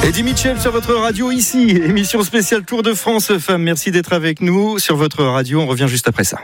Eddie Mitchell sur votre radio ici, émission spéciale Tour de France Femmes. Merci d'être avec nous sur votre radio. On revient juste après ça.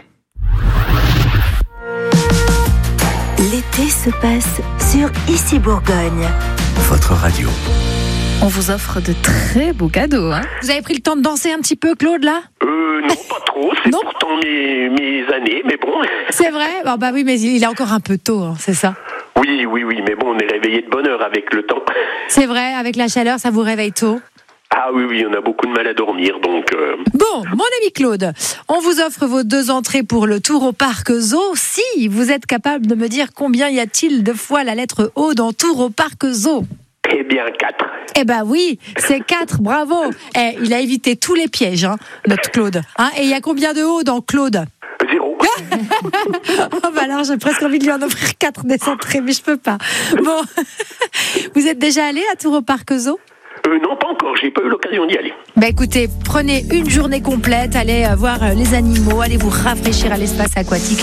L'été se passe sur Ici Bourgogne. Votre radio. On vous offre de très beaux cadeaux. Vous avez pris le temps de danser un petit peu, Claude, là ? Non, pas trop. C'est non. Pourtant mes années, mais bon. C'est vrai ? Bah oui, mais il est encore un peu tôt, c'est ça ? Oui, mais bon, on est réveillé de bonne heure avec le temps. C'est vrai, avec la chaleur, ça vous réveille tôt ? Ah oui, on a beaucoup de mal à dormir, donc... Bon, mon ami Claude, on vous offre vos 2 entrées pour le Tour au Parc Zoo. Si vous êtes capable de me dire combien y a-t-il de fois la lettre O dans Tour au Parc Zoo ? Eh bien, 4. Eh ben oui, c'est 4, bravo. Il a évité tous les pièges, notre Claude. Et il y a combien de O dans Claude ? 0. Alors j'ai presque envie de lui en offrir 4 des entrées, mais je peux pas. Bon, vous êtes déjà allé à Tour au Parc Zoo ? Non, pas encore, j'ai pas eu l'occasion d'y aller. Écoutez, prenez une journée complète, allez voir les animaux, allez vous rafraîchir à l'espace aquatique.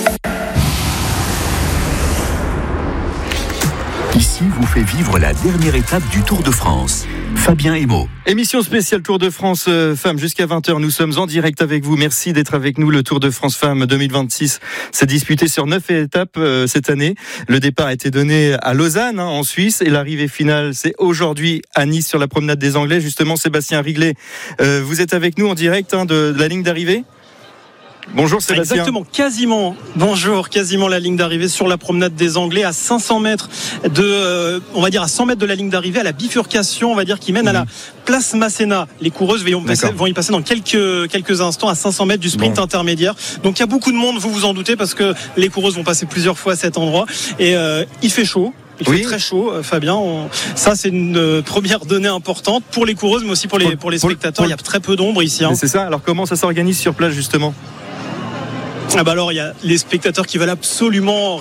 Ici vous fait vivre la dernière étape du Tour de France. Fabien Emo. Émission spéciale Tour de France Femmes jusqu'à 20h. Nous sommes en direct avec vous. Merci d'être avec nous. Le Tour de France Femmes 2026 s'est disputé sur 9 étapes cette année. Le départ a été donné à Lausanne, en Suisse, et l'arrivée finale, c'est aujourd'hui à Nice sur la promenade des Anglais. Justement, Sébastien Riglet, vous êtes avec nous en direct de la ligne d'arrivée. Bonjour Sébastien. Exactement, quasiment la ligne d'arrivée sur la promenade des Anglais à 500 mètres on va dire à 100 mètres de la ligne d'arrivée, à la bifurcation, on va dire, qui mène à la place Masséna. Les coureuses vont y passer dans quelques instants à 500 mètres du sprint intermédiaire. Donc il y a beaucoup de monde, vous vous en doutez, parce que les coureuses vont passer plusieurs fois à cet endroit. Et il fait chaud. Il fait très chaud, Fabien. Ça, c'est une première donnée importante pour les coureuses, mais aussi pour les spectateurs. Il y a très peu d'ombre ici. C'est ça. Alors comment ça s'organise sur place justement ? Alors il y a les spectateurs qui veulent absolument